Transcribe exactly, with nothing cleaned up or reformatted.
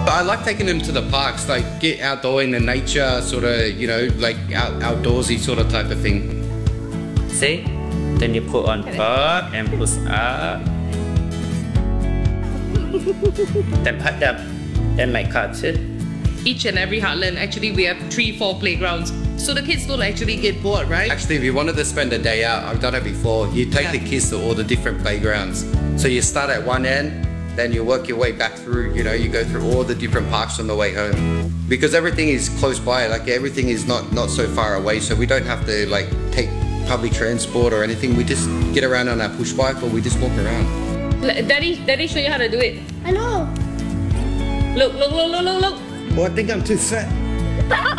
But I like taking them to the parks, like get outdoor in the nature, sort of, you know, like out, outdoorsy sort of type of thing. See? Then you put on top and push up. Then put them. Then my cut it. Each and every heartland, actually, we have three, four playgrounds. So the kids don't actually get bored, right? Actually, if you wanted to spend a day out, I've done it before, you take Yeah. the kids to all the different playgrounds. So you start at one end, then you work your way back through, you know, you go through all the different parks on the way home. Because everything is close by, like everything is not, not so far away, so we don't have to like take public transport or anything. We just get around on our push bike or we just walk around. L- Daddy, Daddy, show you how to do it. I know. Look, look, look, look, look, look. Well, I think I'm too fat.